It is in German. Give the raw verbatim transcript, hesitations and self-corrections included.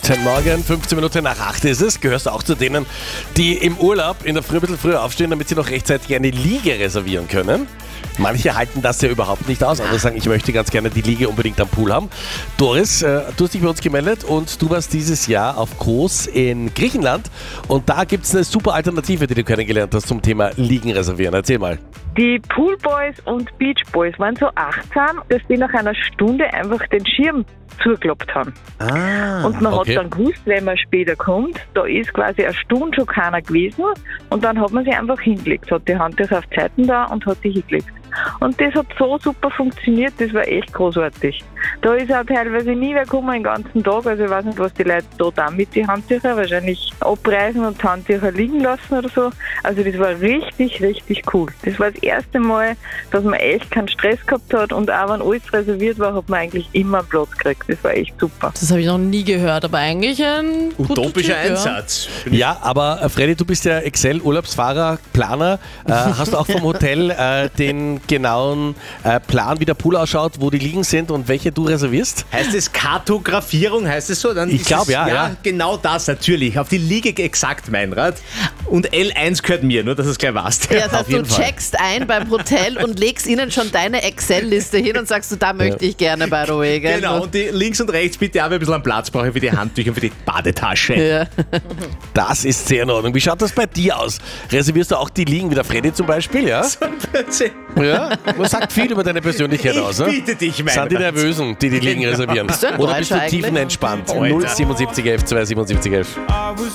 Guten Morgen, fünfzehn Minuten nach acht ist es. Gehörst du auch zu denen, die im Urlaub in der Früh ein bisschen früher aufstehen, damit sie noch rechtzeitig eine Liege reservieren können? Manche halten das ja überhaupt nicht aus. Andere sagen, ich möchte ganz gerne die Liege unbedingt am Pool haben. Doris, äh, du hast dich bei uns gemeldet und du warst dieses Jahr auf Kos in Griechenland. Und da gibt es eine super Alternative, die du kennengelernt hast zum Thema Liegen reservieren. Erzähl mal. Die Poolboys und Beachboys waren so achtsam, dass die nach einer Stunde einfach den Schirm zugeklappt haben. Ah, und man okay. hat dann gewusst, wenn man später kommt, da ist quasi eine Stunde schon keiner gewesen und dann hat man sich einfach hingelegt, hat die Handtücher auf die Seiten da und hat sich hingelegt. Und das hat so super funktioniert, das war echt großartig. Da ist auch teilweise nie wer gekommen den ganzen Tag, also ich weiß nicht, was die Leute da dann mit die Handtücher, wahrscheinlich abreißen und die Handtücher liegen lassen oder so. Also das war richtig, richtig cool. Das war das erste Mal, dass man echt keinen Stress gehabt hat und auch wenn alles reserviert war, hat man eigentlich immer einen Platz gekriegt. Das war echt super. Das habe ich noch nie gehört, aber eigentlich ein utopischer guter Tipp, Einsatz. Ja, aber äh, Freddy, du bist ja Excel-Urlaubsfahrer, Planer. Äh, hast du auch vom Hotel äh, den genauen äh, Plan, wie der Pool ausschaut, wo die Liegen sind und welche du reservierst? Heißt es Kartografierung, heißt es so? Dann Ich ist glaub, es- ja, ja. Genau das, natürlich. Auf die Liege exakt, Meinrad. Und L eins gehört mir, nur dass du es gleich weißt. Ja, das heißt, Auf jeden du Fall. checkst ein beim Hotel und legst ihnen schon deine Excel-Liste hin und sagst du, da möchte ich gerne by the way. Gell? Genau, und die links und rechts bitte auch ein bisschen an Platz brauche ich für die Handtücher und für die Badetasche. Ja. Das ist sehr in Ordnung. Wie schaut das bei dir aus? Reservierst du auch die Liegen wie der Freddy zum Beispiel? Ja? Ja? Das sagt viel über deine Persönlichkeit aus. Ich Ne? bitte dich, Sind die Meinrad. Nervösen, die die Liegen reservieren? Bist du ein Oder bist du Deutscher eigentlich? tiefenentspannt? Alter. null siebenundsiebzig elf zwei siebenundsiebzig elf. I was